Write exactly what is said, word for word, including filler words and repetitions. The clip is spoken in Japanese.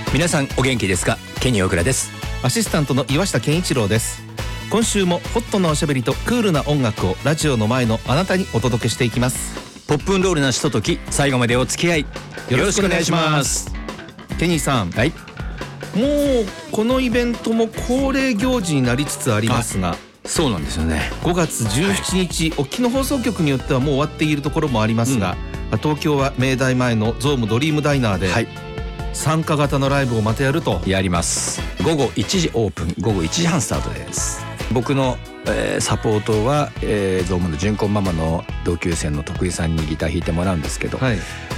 皆さんお元気ですか？ケニー大倉です。 アシスタントの岩下健一郎です。今週もホットなおしゃべりとクールな音楽をラジオの前のあなたにお届けしていきます。 ポップンロールなひととき、最後までお付き合いよろしくお願いします。 ケニーさん、 はい、 もうこのイベントも恒例行事になりつつありますが、 そうなんですよね。 ごがつじゅうしちにち、はい、沖の放送局によってはもう終わっているところもありますが、うん、東京は明大前のゾームドリームダイナーで、はい、参加型のライブをまたやると。 やります。ごごいちじオープン、ごごいちじはんスタートです。僕の、えー、サポートは、えー、ゾームの純子ママの同級生の徳井さんにギター弾いてもらうんですけど、はい、